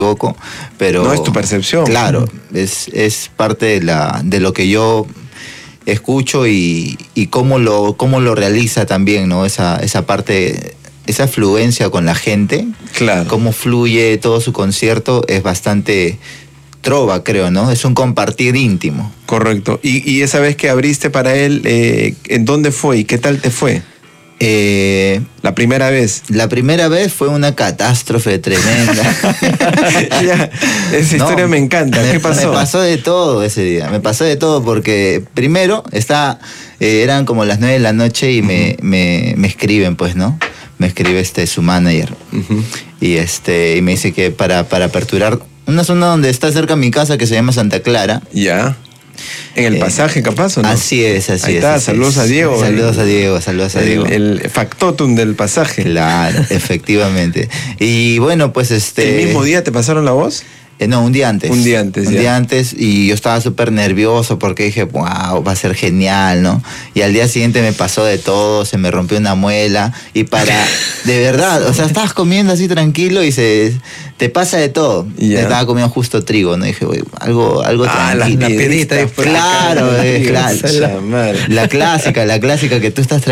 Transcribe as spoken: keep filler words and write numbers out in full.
equivoco, pero no es tu percepción. Claro, es, es parte de, la, de lo que yo escucho y, y cómo, lo, cómo lo realiza también, ¿no? Esa, esa parte, esa fluencia con la gente, claro. Cómo fluye todo su concierto, es bastante trova, creo, ¿no? Es un compartir íntimo. Correcto. Y, y esa vez que abriste para él, eh, ¿en dónde fue y qué tal te fue? Eh, la primera vez. La primera vez fue una catástrofe tremenda. Ya, esa no, historia me encanta. ¿Qué pasó? Me pasó de todo ese día. Me pasó de todo porque primero está, eh, eran como las nueve de la noche y uh-huh. me, me, me escriben, pues, ¿no? Me escribe este su manager uh-huh. y este y me dice que para, para aperturar una zona donde está cerca de mi casa que se llama Santa Clara. Ya. En el pasaje, eh, capaz, ¿o no? Así es, así Ahí es. Está, así saludos es. a Diego. Saludos el, a Diego, saludos a Diego. El, el factotum del pasaje. Claro, efectivamente. Y bueno, pues este... ¿El mismo día te pasaron la voz? Eh, no, un día antes. Un día antes, Un ya. día antes y yo estaba súper nervioso porque dije, wow, va a ser genial, ¿no? Y al día siguiente me pasó de todo, se me rompió una muela y para, de verdad, o sea, estabas comiendo así tranquilo y se te pasa de todo. Yeah. Estaba comiendo justo trigo, ¿no? Y dije, uy, algo, algo ah, tranquilo. La, la pedita. Claro, eh, claro. La clásica, la clásica que tú estás